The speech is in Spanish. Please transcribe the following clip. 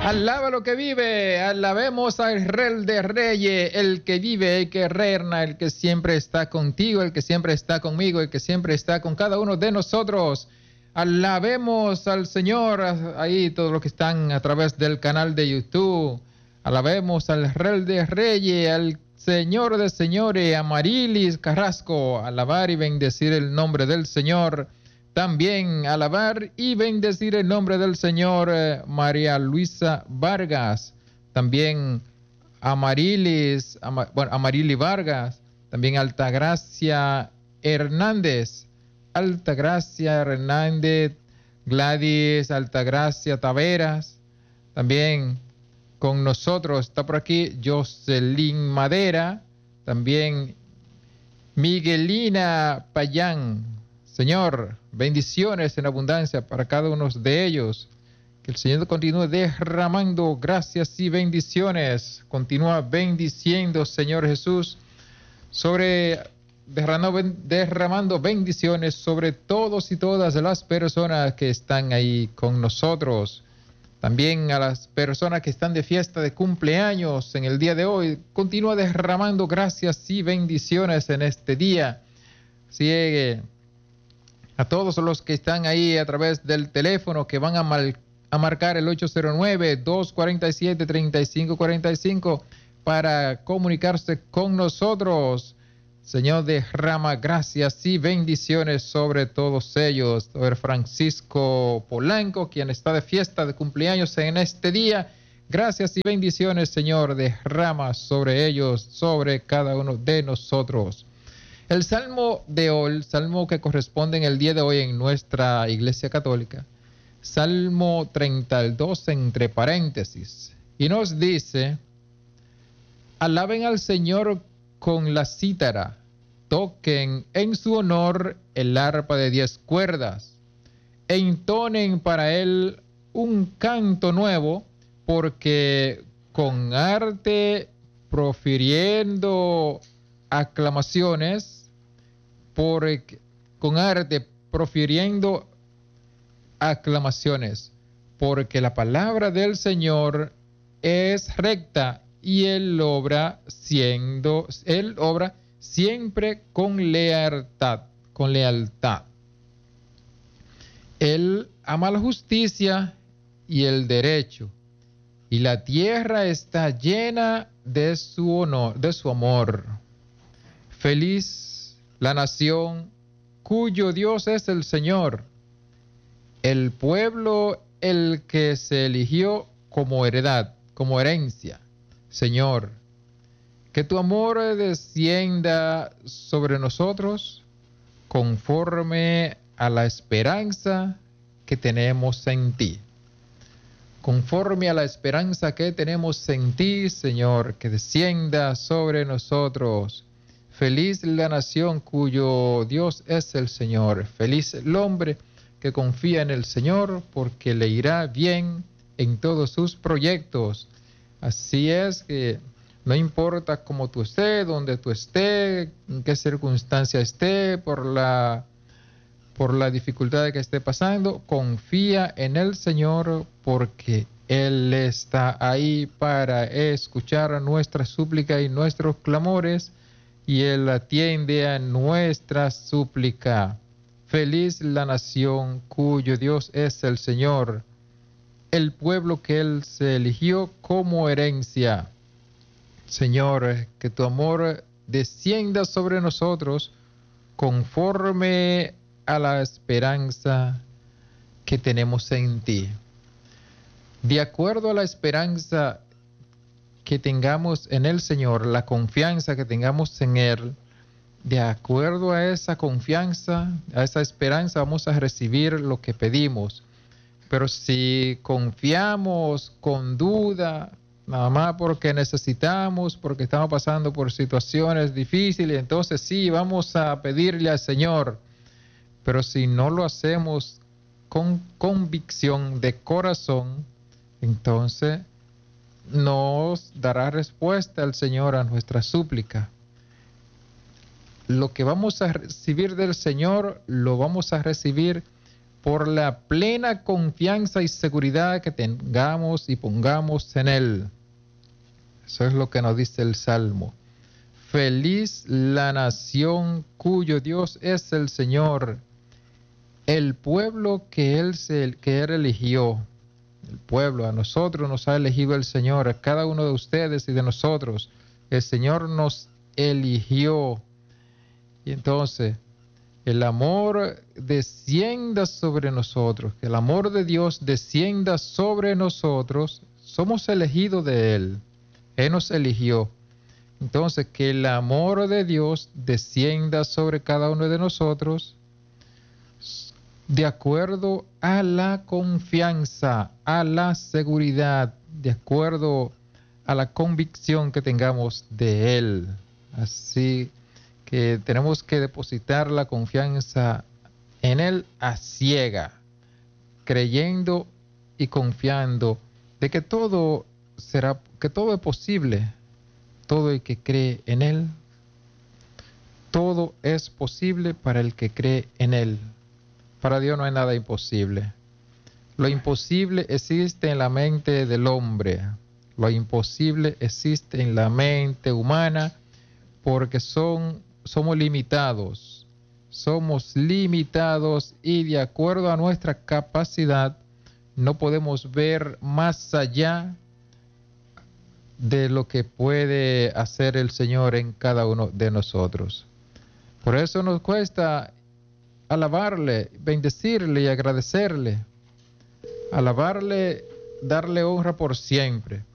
Alaba lo que vive, alabemos al Rey de Reyes, el que vive, el que reina, el que siempre está contigo, el que siempre está conmigo, el que siempre está con cada uno de nosotros. Alabemos al Señor, ahí todos los que están a través del canal de YouTube. Alabemos al Rey de Reyes, al Señor de Señores, Amarilis Carrasco. Alabar y bendecir el nombre del Señor. También alabar y bendecir el nombre del Señor, María Luisa Vargas. También Amarilis Vargas. También Altagracia Hernández. Altagracia Hernández, Gladys Altagracia Taveras. También con nosotros está por aquí Jocelyn Madera. También Miguelina Payán. Señor, bendiciones en abundancia para cada uno de ellos. Que el Señor continúe derramando gracias y bendiciones. Continúa bendiciendo, Señor Jesús, derramando bendiciones sobre todos y todas las personas que están ahí con nosotros. También a las personas que están de fiesta de cumpleaños en el día de hoy. Continúa derramando gracias y bendiciones en este día. Sigue a todos los que están ahí a través del teléfono, que van a marcar el 809-247-3545 para comunicarse con nosotros. Señor, derrama gracias y bendiciones sobre todos ellos. Sobre Francisco Polanco, quien está de fiesta de cumpleaños en este día. Gracias y bendiciones, Señor, derrama sobre ellos, sobre cada uno de nosotros. El salmo de hoy, el salmo que corresponde en el día de hoy en nuestra Iglesia Católica, Salmo 32 entre paréntesis, y nos dice: alaben al Señor con la cítara, toquen en su honor el arpa de 10 cuerdas, e entonen para él un canto nuevo, porque con arte profiriendo aclamaciones, con arte profiriendo aclamaciones, porque la palabra del Señor es recta y él obra siempre con lealtad, Él ama la justicia y el derecho, y la tierra está llena de su honor, de su amor. Feliz la nación cuyo Dios es el Señor, el pueblo el que se eligió como heredad, como herencia. Señor, que tu amor descienda sobre nosotros conforme a la esperanza que tenemos en ti. Conforme a la esperanza que tenemos en ti, Señor, que descienda sobre nosotros. Feliz la nación cuyo Dios es el Señor. Feliz el hombre que confía en el Señor, porque le irá bien en todos sus proyectos. Así es que no importa cómo tú estés, dónde tú estés, en qué circunstancia estés, por la dificultad que esté pasando, confía en el Señor, porque Él está ahí para escuchar nuestra súplica y nuestros clamores, y Él atiende a nuestra súplica. Feliz la nación cuyo Dios es el Señor, el pueblo que Él se eligió como herencia. Señor, que tu amor descienda sobre nosotros conforme a la esperanza que tenemos en ti. De acuerdo a la esperanza que tengamos en el Señor, la confianza que tengamos en Él, de acuerdo a esa confianza, a esa esperanza, vamos a recibir lo que pedimos. Pero si confiamos con duda, nada más porque necesitamos, porque estamos pasando por situaciones difíciles, entonces sí, vamos a pedirle al Señor. Pero si no lo hacemos con convicción de corazón, entonces nos dará respuesta el Señor a nuestra súplica. Lo que vamos a recibir del Señor, lo vamos a recibir por la plena confianza y seguridad que tengamos y pongamos en Él. Eso es lo que nos dice el Salmo. Feliz la nación cuyo Dios es el Señor, el pueblo que Él eligió. El pueblo, a nosotros nos ha elegido el Señor, a cada uno de ustedes y de nosotros. El Señor nos eligió. Y entonces, el amor descienda sobre nosotros, que el amor de Dios descienda sobre nosotros. Somos elegidos de Él. Él nos eligió. Entonces, que el amor de Dios descienda sobre cada uno de nosotros de acuerdo a la confianza, a la seguridad, de acuerdo a la convicción que tengamos de Él. Así que tenemos que depositar la confianza en Él a ciega, creyendo y confiando de que todo es posible. Todo el que cree en Él, todo es posible para el que cree en Él. Para Dios no hay nada imposible. Lo imposible existe en la mente del hombre. Lo imposible existe en la mente humana porque somos limitados. Somos limitados y de acuerdo a nuestra capacidad no podemos ver más allá de lo que puede hacer el Señor en cada uno de nosotros. Por eso nos cuesta alabarle, bendecirle y agradecerle. Alabarle, darle honra por siempre.